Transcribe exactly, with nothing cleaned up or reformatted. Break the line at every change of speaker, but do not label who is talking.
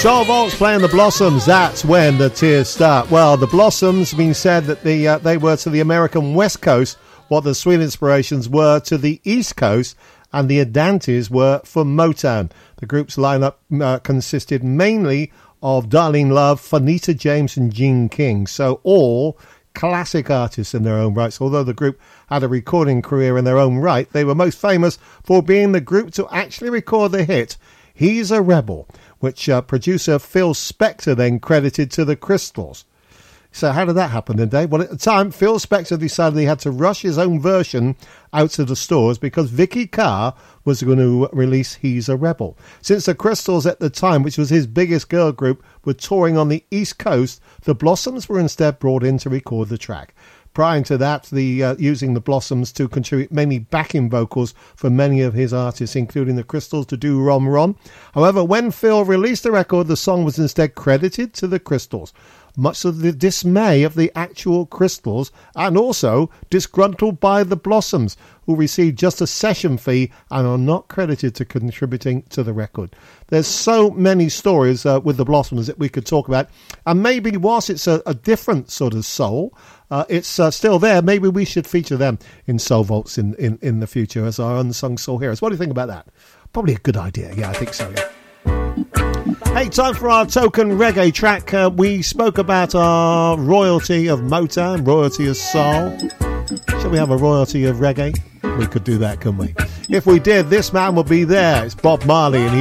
Soul Vaults playing the Blossoms. That's when the tears start. Well, the Blossoms being said that the uh, they were to the American West Coast what the Sweet Inspirations were to the East Coast, and the Adantes were for Motown. The group's lineup uh, consisted mainly of Darlene Love, Fanita James, and Gene King. So all classic artists in their own rights. Although the group had a recording career in their own right, they were most famous for being the group to actually record the hit He's a Rebel, which uh, producer Phil Spector then credited to the Crystals. So how did that happen then, Dave? Well, at the time, Phil Spector decided he had to rush his own version out to the stores because Vicky Carr was going to release He's a Rebel. Since the Crystals at the time, which was his biggest girl group, were touring on the East Coast, the Blossoms were instead brought in to record the track. Prior to that, the uh, using the Blossoms to contribute mainly backing vocals for many of his artists, including the Crystals, to do Rom Rom. However, when Phil released the record, the song was instead credited to the Crystals, much to the dismay of the actual Crystals, and also disgruntled by the Blossoms, who received just a session fee and are not credited to contributing to the record. There's so many stories uh, with the Blossoms that we could talk about, and maybe whilst it's a, a different sort of soul, uh, it's uh, still there. Maybe we should feature them in Soul Vaults in, in, in the future as our unsung soul heroes. What do you think about that? Probably a good idea. Yeah, I think so, yeah. Hey, time for our token reggae track. Uh, we spoke about our royalty of Motown, royalty of soul. Shall we have a royalty of reggae? We could do that, couldn't we? If we did, this man would be there. It's Bob Marley, and he